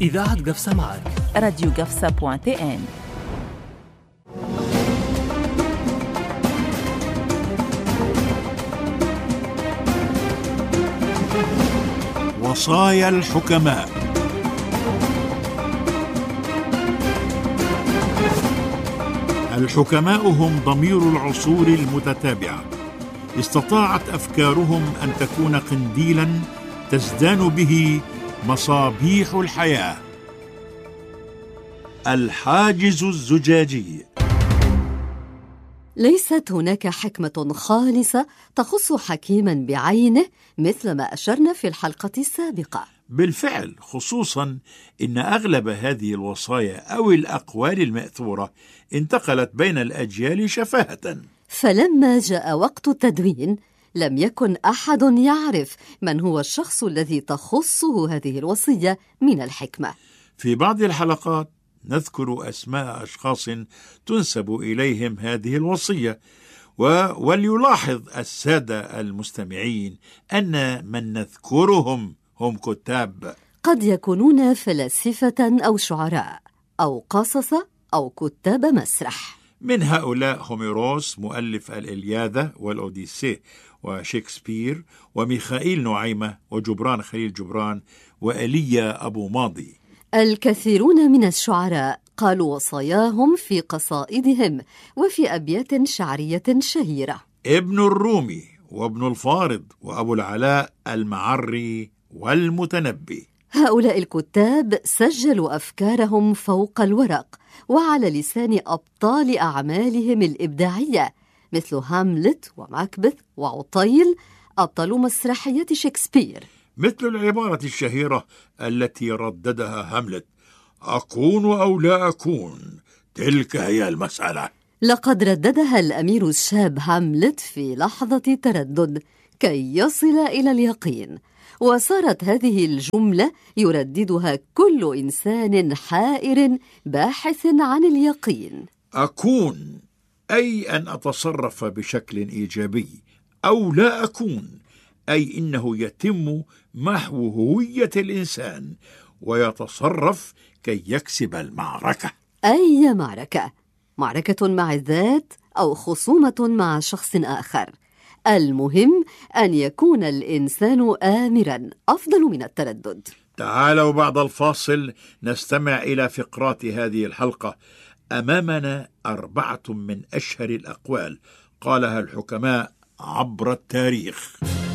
إذاعة قفصة معك راديو قفصة.tn. وصايا الحكماء. الحكماء هم ضمير العصور المتتابعة، استطاعت أفكارهم أن تكون قنديلاً تزدان به مصابيح الحياة. الحاجز الزجاجي. ليست هناك حكمة خالصة تخص حكيما بعينه مثل ما أشرنا في الحلقة السابقة. بالفعل، خصوصا إن أغلب هذه الوصايا أو الأقوال المأثورة انتقلت بين الأجيال شفاهة. فلما جاء وقت التدوين لم يكن أحد يعرف من هو الشخص الذي تخصه هذه الوصية من الحكمة. في بعض الحلقات نذكر أسماء أشخاص تنسب إليهم هذه الوصية، وليلاحظ السادة المستمعين أن من نذكرهم هم كتاب، قد يكونون فلاسفة أو شعراء أو قصص أو كتاب مسرح. من هؤلاء هوميروس مؤلف الإلياذة والأوديسيه، وشكسبير، وميخائيل نعيمة، وجبران خليل جبران، وإيليا أبو ماضي. الكثيرون من الشعراء قالوا وصاياهم في قصائدهم وفي أبيات شعرية شهيرة. ابن الرومي وابن الفارض وأبو العلاء المعري والمتنبي. هؤلاء الكتاب سجلوا أفكارهم فوق الورق وعلى لسان أبطال أعمالهم الإبداعية مثل هاملت وماكبث وعطيل، أبطال مسرحية شكسبير. مثل العبارة الشهيرة التي رددها هاملت: أكون أو لا أكون، تلك هي المسألة. لقد رددها الأمير الشاب هاملت في لحظة تردد كي يصل إلى اليقين، وصارت هذه الجملة يرددها كل إنسان حائر باحث عن اليقين. أكون أي أن أتصرف بشكل إيجابي، أو لا أكون أي إنه يتم محو هوية الإنسان ويتصرف كي يكسب المعركة. أي معركة، معركة مع الذات أو خصومة مع شخص آخر، المهم أن يكون الإنسان آمراً أفضل من التردد. تعالوا بعد الفاصل نستمع إلى فقرات هذه الحلقة. أمامنا 4 من أشهر الأقوال قالها الحكماء عبر التاريخ.